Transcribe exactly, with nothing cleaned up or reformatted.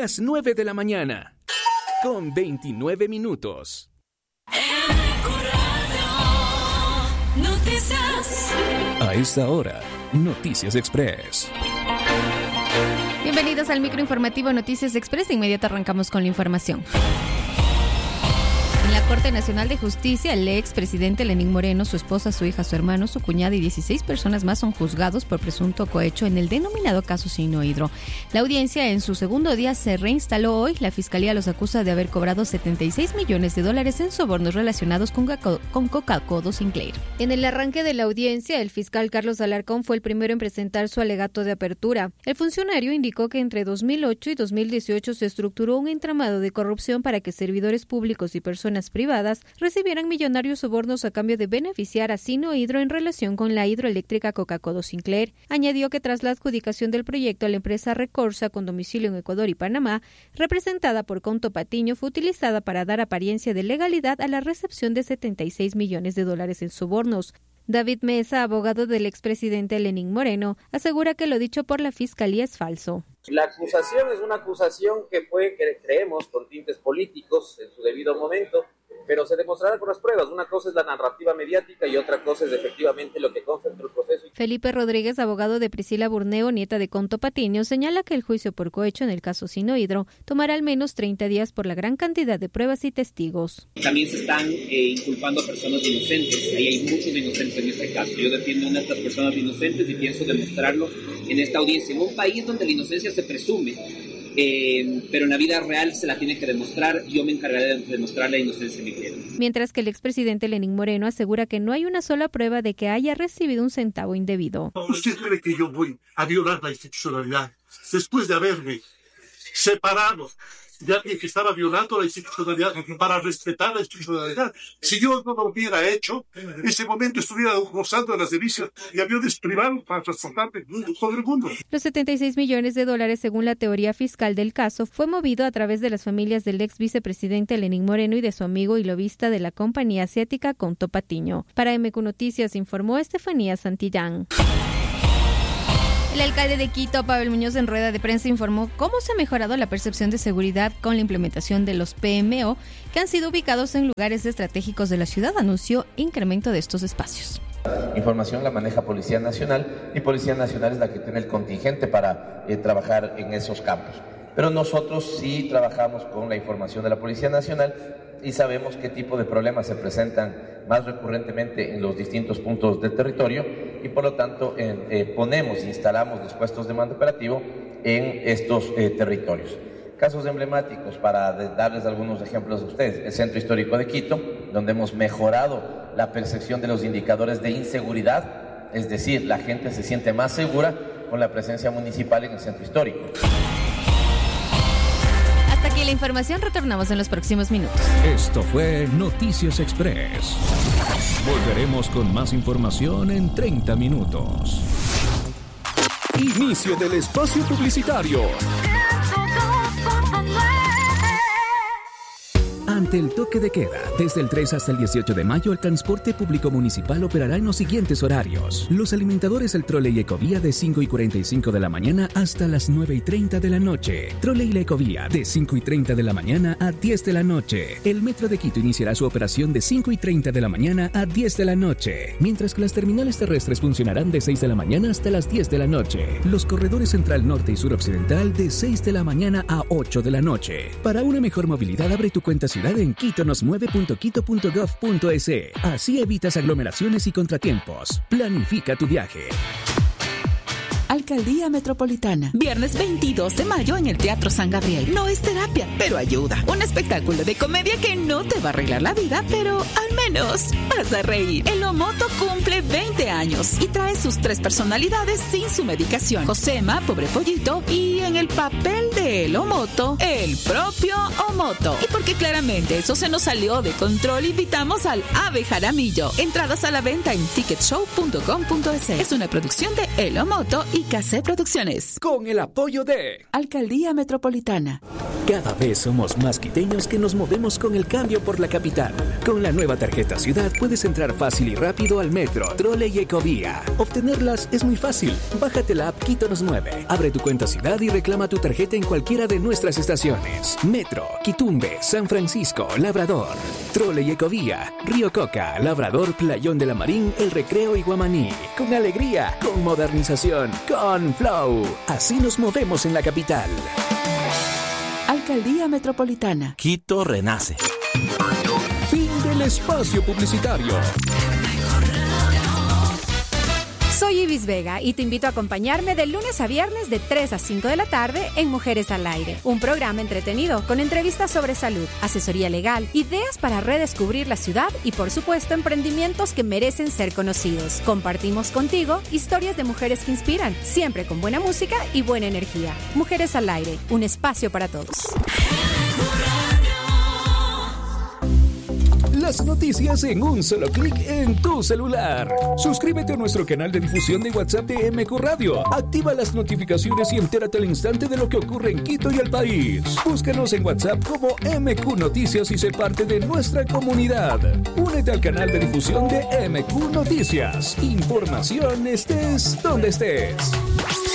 las nueve de la mañana, con veintinueve minutos. Noticias. A esta hora, Noticias Express. Bienvenidos al microinformativo Noticias Express. De inmediato arrancamos con la información. En la Corte Nacional de Justicia, el expresidente Lenín Moreno, su esposa, su hija, su hermano, su cuñada y dieciséis personas más son juzgados por presunto cohecho en el denominado caso Sinohydro. La audiencia en su segundo día se reinstaló hoy. La Fiscalía los acusa de haber cobrado setenta y seis millones de dólares en sobornos relacionados con, con Coca-Cola Sinclair. En el arranque de la audiencia, el fiscal Carlos Alarcón fue el primero en presentar su alegato de apertura. El funcionario indicó que entre dos mil ocho y dos mil dieciocho se estructuró un entramado de corrupción para que servidores públicos y personas privadas recibieran millonarios sobornos a cambio de beneficiar a Sinohydro en relación con la hidroeléctrica Coca-Cola Sinclair. Añadió que tras la adjudicación del proyecto a la empresa Recorsa, con domicilio en Ecuador y Panamá, representada por Conto Patiño, fue utilizada para dar apariencia de legalidad a la recepción de setenta y seis millones de dólares en sobornos. David Mesa, abogado del expresidente Lenín Moreno, asegura que lo dicho por la Fiscalía es falso. La acusación es una acusación que fue, que creemos, con tintes políticos en su debido momento, pero se demostrará con las pruebas. Una cosa es la narrativa mediática y otra cosa es efectivamente lo que consta dentro del proceso. Felipe Rodríguez, abogado de Priscila Burneo, nieta de Conto Patiño, señala que el juicio por cohecho en el caso Sinohydro tomará al menos treinta días por la gran cantidad de pruebas y testigos. También se están eh, inculpando a personas inocentes. Ahí hay muchos inocentes en este caso. Yo defiendo a una de estas personas inocentes y pienso demostrarlo en esta audiencia. En un país donde la inocencia se presume, Eh, pero en la vida real se la tiene que demostrar. Yo me encargaré de demostrar la inocencia de mi cliente. Mientras que el expresidente Lenín Moreno asegura que no hay una sola prueba de que haya recibido un centavo indebido. ¿Usted cree que yo voy a violar la institucionalidad después de haberme separado de alguien que estaba violando la institucionalidad para respetar la institucionalidad? Si yo no lo hubiera hecho, en ese momento estuviera gozando de las delicias y aviones privados para transportarme todo el mundo. Los setenta y seis millones de dólares, según la teoría fiscal del caso, fue movido a través de las familias del ex vicepresidente Lenín Moreno y de su amigo y lobista de la compañía asiática Conto Patiño. Para M Q Noticias informó Estefanía Santillán. El alcalde de Quito, Pavel Muñoz, en rueda de prensa informó cómo se ha mejorado la percepción de seguridad con la implementación de los P M O que han sido ubicados en lugares estratégicos de la ciudad. Anunció incremento de estos espacios. Información la maneja Policía Nacional y Policía Nacional es la que tiene el contingente para eh, trabajar en esos campos. Pero nosotros sí trabajamos con la información de la Policía Nacional y sabemos qué tipo de problemas se presentan más recurrentemente en los distintos puntos del territorio y por lo tanto eh, eh, ponemos e instalamos los puestos de mando operativo en estos eh, territorios. Casos emblemáticos, para darles algunos ejemplos a ustedes: el Centro Histórico de Quito, donde hemos mejorado la percepción de los indicadores de inseguridad, es decir, la gente se siente más segura con la presencia municipal en el Centro Histórico. Hasta aquí la información, retornamos en los próximos minutos. Esto fue Noticias Express. Volveremos con más información en treinta minutos. Inicio del espacio publicitario. Ante el toque de queda, desde el tres hasta el dieciocho de mayo, el transporte público municipal operará en los siguientes horarios. Los alimentadores, el Troley Ecovía de cinco y cuarenta y cinco de la mañana hasta las nueve y treinta de la noche. Troley La Ecovía de cinco y treinta de la mañana a diez de la noche. El Metro de Quito iniciará su operación de cinco y treinta de la mañana a diez de la noche. Mientras que las terminales terrestres funcionarán de seis de la mañana hasta las diez de la noche. Los corredores Central Norte y Sur Occidental de seis de la mañana a ocho de la noche. Para una mejor movilidad, abre tu cuenta ciudad en quitonosmueve punto quito punto gov punto es. Así evitas aglomeraciones y contratiempos. Planifica tu viaje. Alcaldía Metropolitana. Viernes veintidós de mayo en el Teatro San Gabriel. No es terapia, pero ayuda. Un espectáculo de comedia que no te va a arreglar la vida, pero al menos vas a reír. El Omoto cumple veinte años y trae sus tres personalidades sin su medicación. Josema, pobre pollito, y en el papel de El Omoto, el propio Omoto. Y porque claramente eso se nos salió de control, invitamos al Ave Jaramillo. Entradas a la venta en ticket show punto com punto es. Es una producción de El Omoto y Casé Producciones. Con el apoyo de Alcaldía Metropolitana. Cada vez somos más quiteños que nos movemos con el cambio por la capital. Con la nueva tarjeta Ciudad puedes entrar fácil y rápido al metro, trole y ecovía. Obtenerlas es muy fácil. Bájate la app Quito nos mueve. Abre tu cuenta Ciudad y reclama tu tarjeta en cualquiera de nuestras estaciones. Metro, Quitumbe, San Francisco, Labrador. Trole y ecovía, Río Coca, Labrador, Playón de la Marín, El Recreo y Guamaní. Con alegría, con modernización, con flow. Así nos movemos en la capital. Alcaldía Metropolitana. Quito renace. Fin del espacio publicitario. Soy Ibis Vega y te invito a acompañarme de lunes a viernes de tres a cinco de la tarde en Mujeres al Aire, un programa entretenido con entrevistas sobre salud, asesoría legal, ideas para redescubrir la ciudad y, por supuesto, emprendimientos que merecen ser conocidos. Compartimos contigo historias de mujeres que inspiran, siempre con buena música y buena energía. Mujeres al Aire, un espacio para todos. Las noticias en un solo clic en tu celular. Suscríbete a nuestro canal de difusión de WhatsApp de M Q Radio. Activa las notificaciones y entérate al instante de lo que ocurre en Quito y el país. Búscanos en WhatsApp como M Q Noticias y sé parte de nuestra comunidad. Únete al canal de difusión de M Q Noticias. Información estés donde estés.